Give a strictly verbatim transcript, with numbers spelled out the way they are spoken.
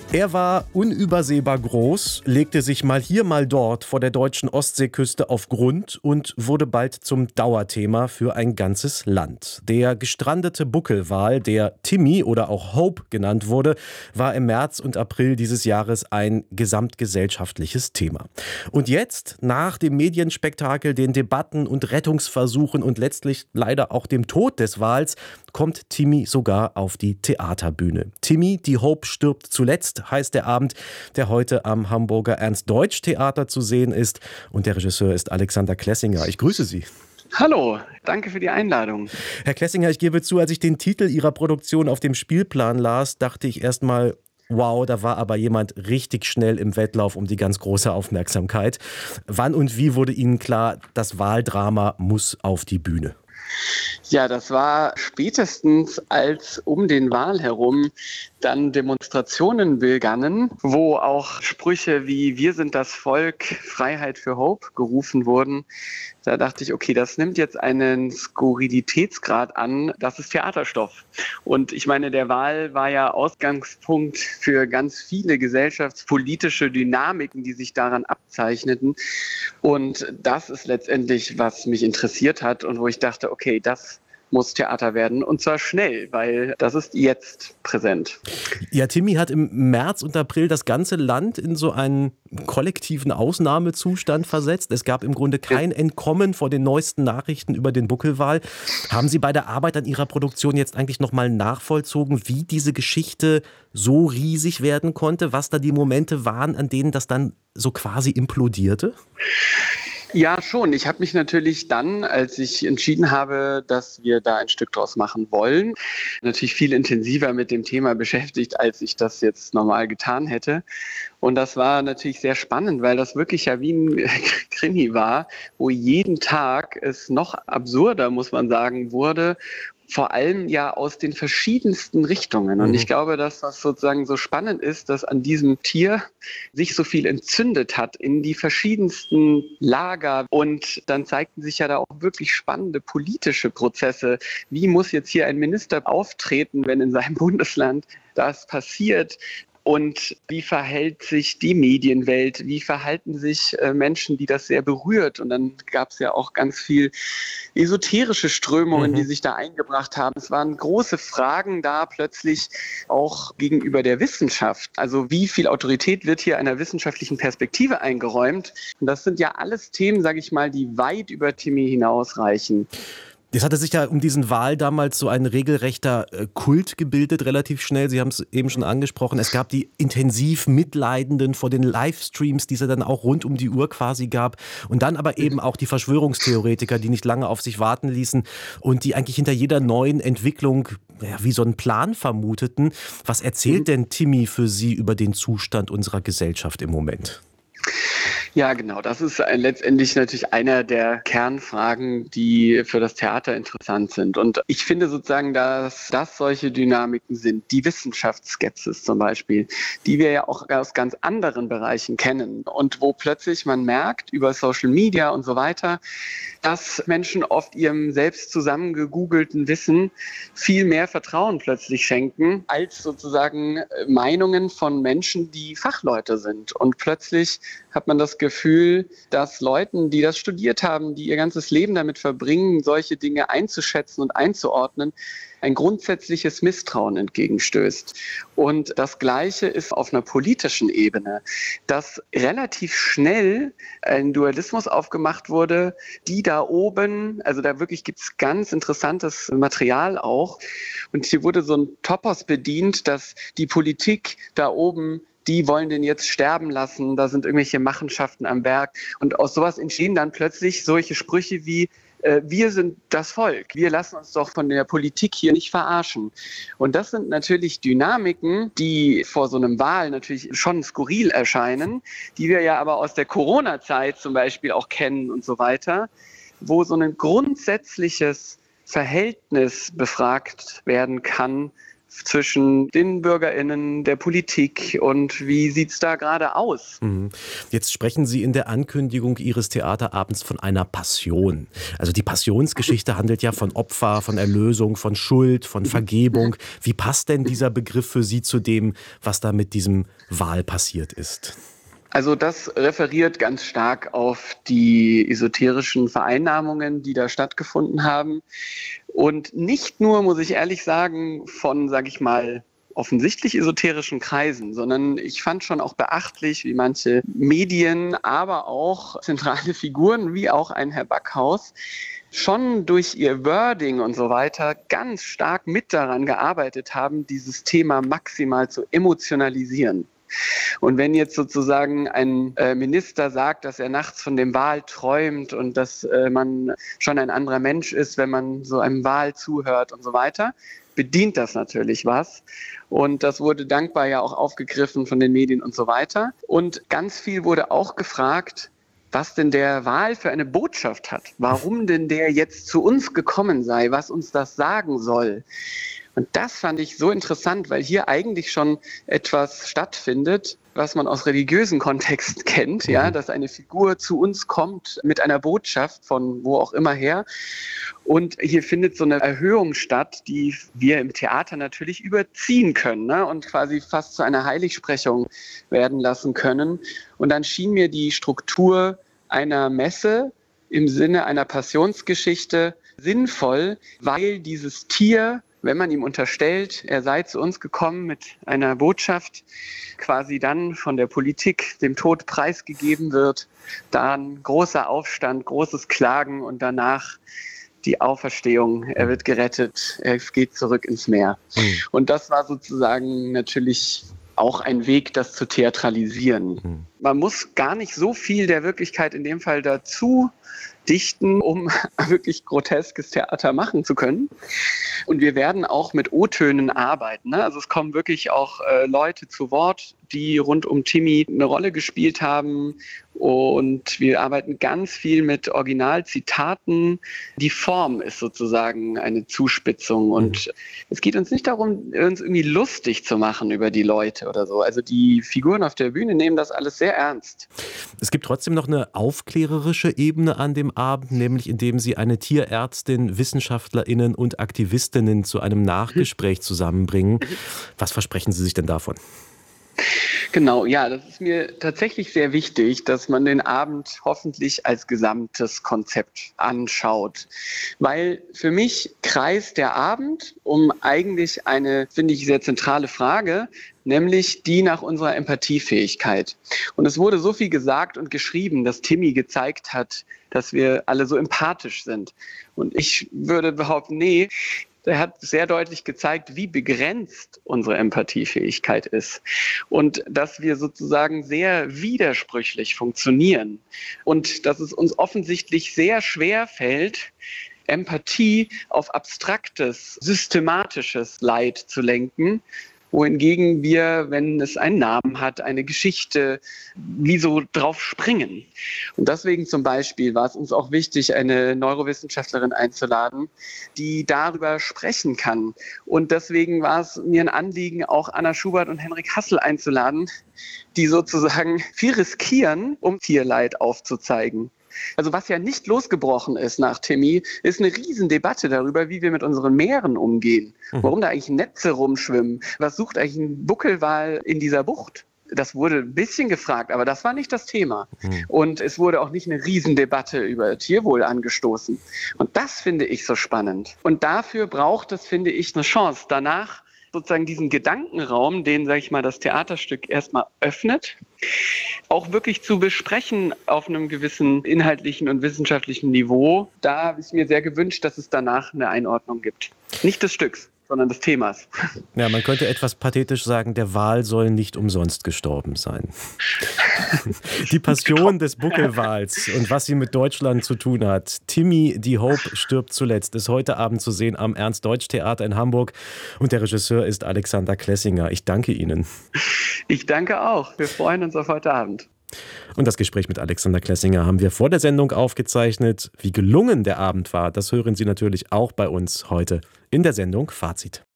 Er war unübersehbar groß, legte sich mal hier, mal dort vor der deutschen Ostseeküste auf Grund und wurde bald zum Dauerthema für ein ganzes Land. Der gestrandete Buckelwal, der Timmy oder auch Hope genannt wurde, war im März und April dieses Jahres ein gesamtgesellschaftliches Thema. Und jetzt, nach dem Medienspektakel, den Debatten und Rettungsversuchen und letztlich leider auch dem Tod des Wals, kommt Timmy sogar auf die Theaterbühne. Timmy, die Hope stirbt zuletzt, heißt der Abend, der heute am Hamburger Ernst-Deutsch-Theater zu sehen ist. Und der Regisseur ist Alexander Klessinger. Ich grüße Sie. Hallo, danke für die Einladung. Herr Klessinger, ich gebe zu, als ich den Titel Ihrer Produktion auf dem Spielplan las, dachte ich erst mal, wow, da war aber jemand richtig schnell im Wettlauf um die ganz große Aufmerksamkeit. Wann und wie wurde Ihnen klar, das Waldrama muss auf die Bühne? Ja, das war spätestens, als um den Wal herum dann Demonstrationen begannen, wo auch Sprüche wie „Wir sind das Volk, Freiheit für Hope" gerufen wurden. Da dachte ich, okay, das nimmt jetzt einen Skurrilitätsgrad an, das ist Theaterstoff. Und ich meine, der Wal war ja Ausgangspunkt für ganz viele gesellschaftspolitische Dynamiken, die sich daran abzeichneten. Und das ist letztendlich, was mich interessiert hat und wo ich dachte, okay, das muss Theater werden, und zwar schnell, weil das ist jetzt präsent. Ja, Timmy hat im März und April das ganze Land in so einen kollektiven Ausnahmezustand versetzt. Es gab im Grunde kein Entkommen vor den neuesten Nachrichten über den Buckelwal. Haben Sie bei der Arbeit an Ihrer Produktion jetzt eigentlich nochmal nachvollzogen, wie diese Geschichte so riesig werden konnte, was da die Momente waren, an denen das dann so quasi implodierte? Ja, schon. Ich habe mich natürlich dann, als ich entschieden habe, dass wir da ein Stück draus machen wollen, natürlich viel intensiver mit dem Thema beschäftigt, als ich das jetzt normal getan hätte. Und das war natürlich sehr spannend, weil das wirklich ja wie ein Krimi war, wo jeden Tag es noch absurder, muss man sagen, wurde. Vor allem ja aus den verschiedensten Richtungen. Und ich glaube, dass das sozusagen so spannend ist, dass an diesem Tier sich so viel entzündet hat in die verschiedensten Lager. Und dann zeigten sich ja da auch wirklich spannende politische Prozesse. Wie muss jetzt hier ein Minister auftreten, wenn in seinem Bundesland das passiert? Und wie verhält sich die Medienwelt? Wie verhalten sich äh, Menschen, die das sehr berührt? Und dann gab es ja auch ganz viel esoterische Strömungen, mhm. die sich da eingebracht haben. Es waren große Fragen da plötzlich auch gegenüber der Wissenschaft. Also wie viel Autorität wird hier einer wissenschaftlichen Perspektive eingeräumt? Und das sind ja alles Themen, sage ich mal, die weit über Timmy hinausreichen. Es hatte sich ja um diesen Wal damals so ein regelrechter Kult gebildet, relativ schnell. Sie haben es eben schon angesprochen. Es gab die intensiv Mitleidenden vor den Livestreams, die es dann auch rund um die Uhr quasi gab. Und dann aber eben auch die Verschwörungstheoretiker, die nicht lange auf sich warten ließen und die eigentlich hinter jeder neuen Entwicklung ja, wie so einen Plan vermuteten. Was erzählt denn Timmy für Sie über den Zustand unserer Gesellschaft im Moment? Ja, genau. Das ist letztendlich natürlich einer der Kernfragen, die für das Theater interessant sind. Und ich finde sozusagen, dass das solche Dynamiken sind, die Wissenschaftsskepsis zum Beispiel, die wir ja auch aus ganz anderen Bereichen kennen und wo plötzlich man merkt über Social Media und so weiter, dass Menschen oft ihrem selbst zusammengegoogelten Wissen viel mehr Vertrauen plötzlich schenken, als sozusagen Meinungen von Menschen, die Fachleute sind. Und plötzlich hat man das Gefühl, dass Leuten, die das studiert haben, die ihr ganzes Leben damit verbringen, solche Dinge einzuschätzen und einzuordnen, ein grundsätzliches Misstrauen entgegenstößt. Und das Gleiche ist auf einer politischen Ebene, dass relativ schnell ein Dualismus aufgemacht wurde, die da oben, also da wirklich gibt es ganz interessantes Material auch. Und hier wurde so ein Topos bedient, dass die Politik da oben, die wollen den jetzt sterben lassen, da sind irgendwelche Machenschaften am Werk. Und aus sowas entstehen dann plötzlich solche Sprüche wie, äh, wir sind das Volk, wir lassen uns doch von der Politik hier nicht verarschen. Und das sind natürlich Dynamiken, die vor so einem Wahl natürlich schon skurril erscheinen, die wir ja aber aus der Corona-Zeit zum Beispiel auch kennen und so weiter, wo so ein grundsätzliches Verhältnis befragt werden kann, zwischen den BürgerInnen, der Politik und wie sieht es da gerade aus? Jetzt sprechen Sie in der Ankündigung Ihres Theaterabends von einer Passion. Also die Passionsgeschichte handelt ja von Opfer, von Erlösung, von Schuld, von Vergebung. Wie passt denn dieser Begriff für Sie zu dem, was da mit diesem Wal passiert ist? Also das referiert ganz stark auf die esoterischen Vereinnahmungen, die da stattgefunden haben. Und nicht nur, muss ich ehrlich sagen, von, sage ich mal, offensichtlich esoterischen Kreisen, sondern ich fand schon auch beachtlich, wie manche Medien, aber auch zentrale Figuren, wie auch ein Herr Backhaus, schon durch ihr Wording und so weiter ganz stark mit daran gearbeitet haben, dieses Thema maximal zu emotionalisieren. Und wenn jetzt sozusagen ein äh, Minister sagt, dass er nachts von dem Wal träumt und dass äh, man schon ein anderer Mensch ist, wenn man so einem Wal zuhört und so weiter, bedient das natürlich was. Und das wurde dankbar ja auch aufgegriffen von den Medien und so weiter. Und ganz viel wurde auch gefragt, was denn der Wal für eine Botschaft hat, warum denn der jetzt zu uns gekommen sei, was uns das sagen soll. Und das fand ich so interessant, weil hier eigentlich schon etwas stattfindet, was man aus religiösen Kontexten kennt, ja, dass eine Figur zu uns kommt mit einer Botschaft von wo auch immer her. Und hier findet so eine Erhöhung statt, die wir im Theater natürlich überziehen können, ne, und quasi fast zu einer Heiligsprechung werden lassen können. Und dann schien mir die Struktur einer Messe im Sinne einer Passionsgeschichte sinnvoll, weil dieses Tier, wenn man ihm unterstellt, er sei zu uns gekommen mit einer Botschaft, quasi dann von der Politik dem Tod preisgegeben wird, dann großer Aufstand, großes Klagen und danach die Auferstehung. Er wird gerettet, er geht zurück ins Meer. Mhm. Und das war sozusagen natürlich auch ein Weg, das zu theatralisieren. Mhm. Man muss gar nicht so viel der Wirklichkeit in dem Fall dazu dichten, um wirklich groteskes Theater machen zu können. Und wir werden auch mit O-Tönen arbeiten, ne? Also es kommen wirklich auch äh, Leute zu Wort, die rund um Timmy eine Rolle gespielt haben. Und wir arbeiten ganz viel mit Originalzitaten. Die Form ist sozusagen eine Zuspitzung. Und mhm. es geht uns nicht darum, uns irgendwie lustig zu machen über die Leute oder so. Also die Figuren auf der Bühne nehmen das alles sehr ernst. Es gibt trotzdem noch eine aufklärerische Ebene an dem Abend, nämlich indem Sie eine Tierärztin, WissenschaftlerInnen und Aktivistinnen zu einem Nachgespräch zusammenbringen. Was versprechen Sie sich denn davon? Genau, ja, das ist mir tatsächlich sehr wichtig, dass man den Abend hoffentlich als gesamtes Konzept anschaut. Weil für mich kreist der Abend um eigentlich eine, finde ich, sehr zentrale Frage, nämlich die nach unserer Empathiefähigkeit. Und es wurde so viel gesagt und geschrieben, dass Timmy gezeigt hat, dass wir alle so empathisch sind. Und ich würde behaupten, nee, der hat sehr deutlich gezeigt, wie begrenzt unsere Empathiefähigkeit ist und dass wir sozusagen sehr widersprüchlich funktionieren und dass es uns offensichtlich sehr schwer fällt, Empathie auf abstraktes, systematisches Leid zu lenken, wohingegen wir, wenn es einen Namen hat, eine Geschichte, wie so drauf springen. Und deswegen zum Beispiel war es uns auch wichtig, eine Neurowissenschaftlerin einzuladen, die darüber sprechen kann. Und deswegen war es mir ein Anliegen, auch Anna Schubert und Henrik Hassel einzuladen, die sozusagen viel riskieren, um Tierleid aufzuzeigen. Also was ja nicht losgebrochen ist nach Timmy, ist eine Riesendebatte darüber, wie wir mit unseren Meeren umgehen. Warum da eigentlich Netze rumschwimmen? Was sucht eigentlich ein Buckelwal in dieser Bucht? Das wurde ein bisschen gefragt, aber das war nicht das Thema. Mhm. Und es wurde auch nicht eine Riesendebatte über Tierwohl angestoßen. Und das finde ich so spannend. Und dafür braucht es, finde ich, eine Chance. Danach sozusagen diesen Gedankenraum, den, sage ich mal, das Theaterstück erstmal öffnet, auch wirklich zu besprechen auf einem gewissen inhaltlichen und wissenschaftlichen Niveau. Da habe ich mir sehr gewünscht, dass es danach eine Einordnung gibt. Nicht des Stücks, sondern des Themas. Ja, man könnte etwas pathetisch sagen, der Wal soll nicht umsonst gestorben sein. Die Passion des Buckelwals und was sie mit Deutschland zu tun hat. Timmy, die Hope stirbt zuletzt, ist heute Abend zu sehen am Ernst-Deutsch-Theater in Hamburg. Und der Regisseur ist Alexander Klessinger. Ich danke Ihnen. Ich danke auch. Wir freuen uns auf heute Abend. Und das Gespräch mit Alexander Klessinger haben wir vor der Sendung aufgezeichnet. Wie gelungen der Abend war, das hören Sie natürlich auch bei uns heute in der Sendung Fazit.